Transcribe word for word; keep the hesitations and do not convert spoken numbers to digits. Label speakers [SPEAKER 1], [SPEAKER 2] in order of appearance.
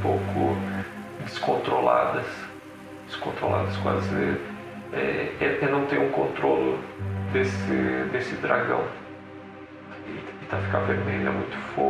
[SPEAKER 1] pouco descontroladas, descontroladas quase, é, é, é não ter um controle desse, desse dragão. E, e tá ficar vermelha, muito fogo.